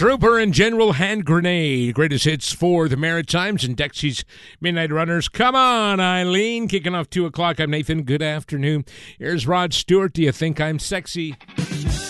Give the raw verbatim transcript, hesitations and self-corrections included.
Trooper and General Hand Grenade. Greatest hits for the Maritimes and Dexy's Midnight Runners. Come on, Eileen. Kicking off two o'clock. I'm Nathan. Good afternoon. Here's Rod Stewart. Do you think I'm sexy?